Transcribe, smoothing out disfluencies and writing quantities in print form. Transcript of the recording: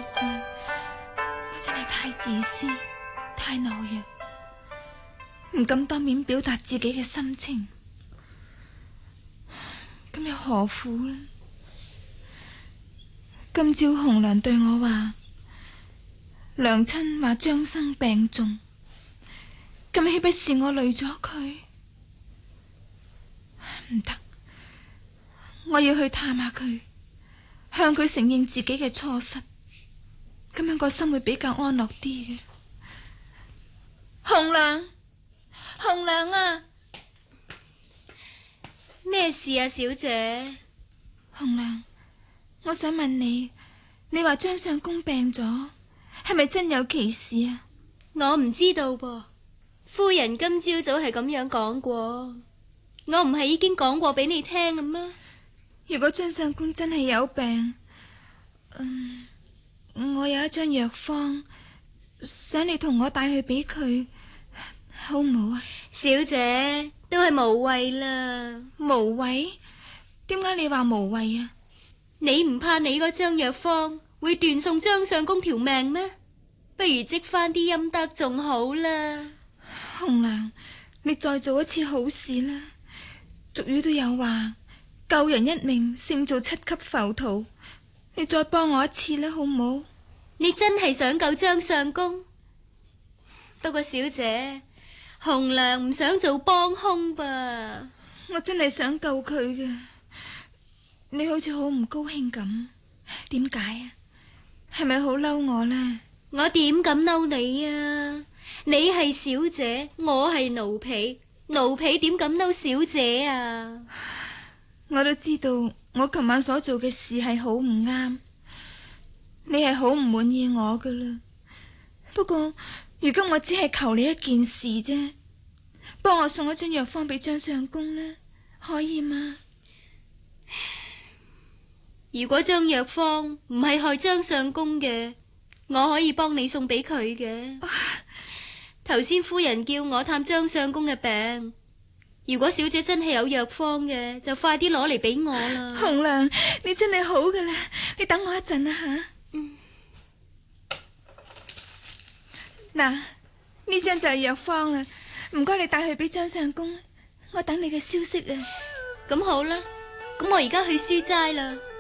嘅事，我真係太自私，太懦弱，唔敢當面表達自己嘅心情。咁又何苦呢？今朝紅娘對我話，娘親話張生病重，咁豈不是我累咗佢？唔得，我要去探下佢，向佢承認自己嘅錯失，咁樣個心會比較安樂啲嘅。紅娘，紅娘啊！ 咩事啊，小姐？ 紅娘，我想問你，你話張相公病咗，係咪真有其事啊？ 我唔知道噃，夫人今朝早係咁樣講過，我唔係已經講過俾你聽啦咩？ 如果張相公真係有病，我有一張藥方，想你同我帶去俾佢，好唔好啊？ 小姐，都係無謂啦。 無謂？點解你話無謂啊？ 你唔怕你嗰張藥方會斷送張相公條命咩？不如積翻啲陰德仲好啦。 紅娘，你再做一次好事啦。俗語都有話，救人一命勝造7級浮屠。你再幫我一次啦，好唔好？ 你真係想救張相公？不過小姐，紅娘唔想做幫兇噃。 我真係想救佢嘅。你好似好唔高興咁，點解啊？係咪好嬲我呢？ 我點敢嬲你啊？你係小姐，我係奴婢，奴婢點敢嬲小姐啊？ 我都知道我琴晚所做嘅事係好唔啱，你係好唔滿意我噶啦。不過如今我只係求你一件事啫，幫我送一張藥方俾張相公啦，可以嗎？ 如果張藥方唔係害張相公嘅，我可以幫你送俾佢嘅。頭先夫人叫我探張相公嘅病，如果小姐真係有藥方嘅，就快啲攞嚟俾我啦。 紅娘，你真係好噶啦，你等我一陣啊吓。嗱，呢張就係藥方啦，唔該你帶去俾張相公，我等你嘅消息啊。 咁好啦，咁我而家去書齋啦。